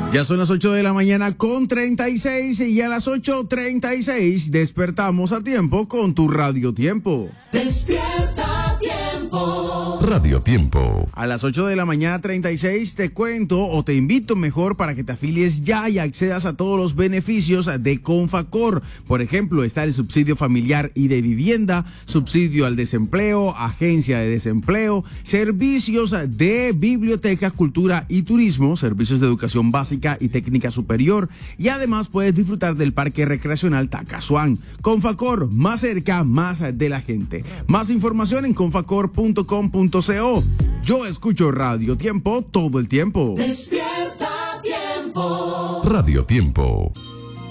Ya son las 8 de la mañana con 36 y a las 8:36 despertamos a tiempo con tu Radio Tiempo. Despierta Tiempo. Radio Tiempo. A las 8 de la mañana 36 te cuento o te invito mejor para que te afilies ya y accedas a todos los beneficios de Confacor. Por ejemplo, está el subsidio familiar y de vivienda, subsidio al desempleo, agencia de desempleo, servicios de biblioteca, cultura y turismo, servicios de educación básica y técnica superior, y además puedes disfrutar del parque recreacional Tacasuán. Confacor, más cerca, más de la gente. Más información en confacor.com.co. Yo escucho Radio Tiempo todo el tiempo. Despierta Tiempo. Radio Tiempo.